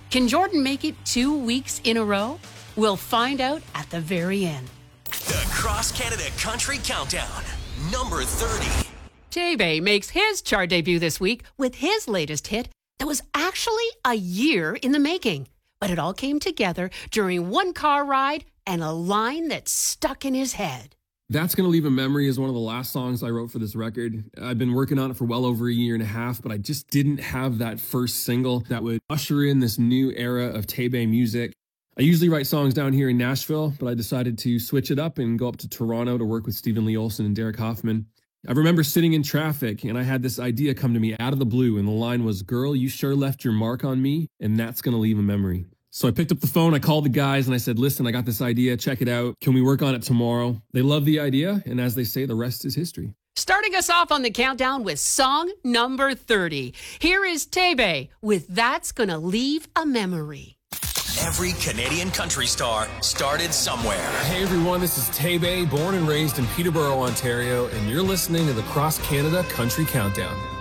Can Jordan make it 2 weeks in a row? We'll find out at the very end. The Cross Canada Country Countdown, number 30. Taybeh makes his chart debut this week with his latest hit that was actually a year in the making. But it all came together during one car ride and a line that stuck in his head. That's Gonna Leave a Memory is one of the last songs I wrote for this record. I've been working on it for well over a year and a half, but I just didn't have that first single that would usher in this new era of Taybeh music. I usually write songs down here in Nashville, but I decided to switch it up and go up to Toronto to work with Stephen Lee Olson and Derek Hoffman. I remember sitting in traffic and I had this idea come to me out of the blue, and the line was, "Girl, you sure left your mark on me, and that's gonna leave a memory." So I picked up the phone, I called the guys, and I said, "Listen, I got this idea, check it out. Can we work on it tomorrow?" They loved the idea, and as they say, the rest is history. Starting us off on the countdown with song number 30. Here is Taybeh with That's Gonna Leave a Memory. Every Canadian country star started somewhere. Hey everyone, this is Taybeh, born and raised in Peterborough, Ontario, and you're listening to the Cross Canada Country Countdown.